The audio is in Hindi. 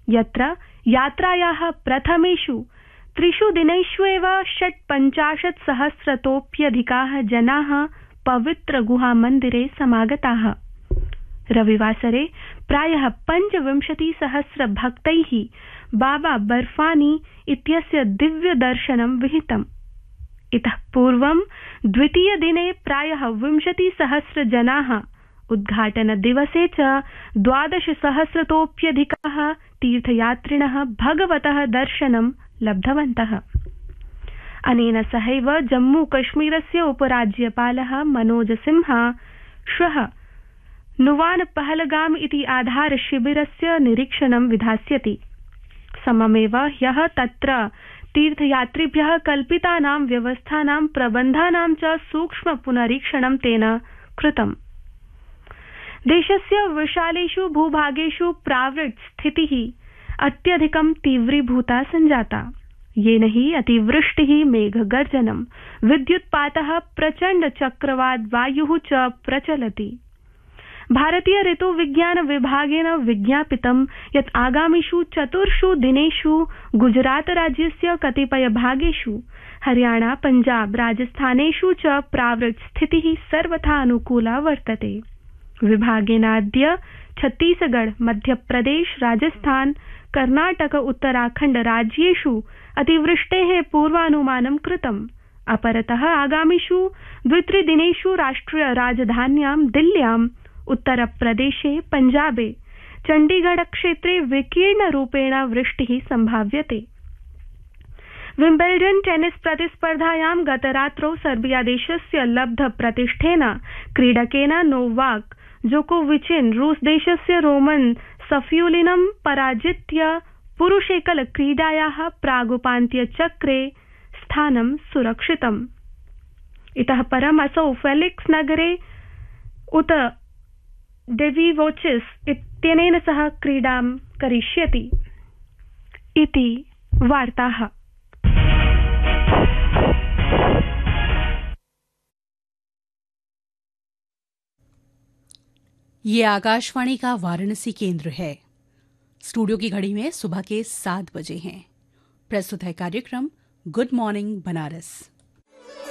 यत्र यात्रायाः प्रथमेषु 3 दिनेषु एव 56,000-तोऽप्यधिकाः जनाः पवित्रगुहामन्दिरे समागताः। रविवासरे प्रायः 25,000 भक्तैः बाबा बर्फानी इत्यस्य दिव्यदर्शनं विहितम्। इतः पूर्वं द्वितीयदिने प्रायः 20,000 जनाः, उद्घाटनदिवसे च 12,000-तोऽप्यधिकाः तीर्थयात्रिणः भगवतः दर्शनं लब्धवन्तः। अनेन सहैव जम्मूकश्मीरस्य उपराज्यपालः मनोज सिन्हा श्वः नुवान पहलगाम इति आधारशिबिरस्य निरीक्षणं विधास्यति। सममेव ह्यः तत्र तीर्थयात्रिभ्यः कल्पितानां व्यवस्थानां प्रबन्धानां च सूक्ष्म पुनरीक्षणं तेन कृतम्। देशस्य विशालेषु भूभागेषु प्रावृट् स्थितिः अत्यधिकं तीव्रीभूता सञ्जाता, येन हि अतिवृष्टिः, मेघगर्जनं, विद्युत्पातः, प्रचण्ड चक्रवात वायुः च प्रचलति। भारतीय ऋतुविज्ञान विभागेन विज्ञापितं यत् आगामिषु 4 दिनेषु गुजरात राज्यस्य कतिपय भागेषु, हरियाणा, पंजाब, राजस्थानेषु च प्रावृट् स्थितिः सर्वथा अनुकूला वर्तते। विभागेनाद्य छत्तीसगढ़, मध्यप्रदेश, राजस्थान, कर्नाटक, उत्तराखण्ड राज्येषु अतिवृष्टेः पूर्वानुमानं कृतम्। अपरतः आगामिषु 2-3 दिनेषु राष्ट्रिय राजधान्यां दिल्ल्यां, उत्तरप्रदेशे, पंजाबे, चण्डीगढ़ क्षेत्रे विकीर्णरूपेण वृष्टिः संभाव्यते। विम्बल्डन् टेनिस प्रतिस्पर्धायां गतरात्रौ सर्बियादेशस्य लब्धप्रतिष्ठेन क्रीडकेन नोवाक जोकोविचेन रूसदेशस्य रोमन सफियुलिनं पराजित्य पुरुषेकल क्रीडायाः प्रागुपान्त्यचक्रे स्थानं सुरक्षितम्। इतः परम् असौ फेलिक्स नगरे उत डेविवोचिस इत्यनेन सह क्रीडां करिष्यति इति वार्ताः। ये आकाशवाणी का वाराणसी केंद्र है। स्टूडियो की घड़ी में सुबह के 7 बजे हैं। प्रस्तुत है कार्यक्रम गुड मॉर्निंग बनारस।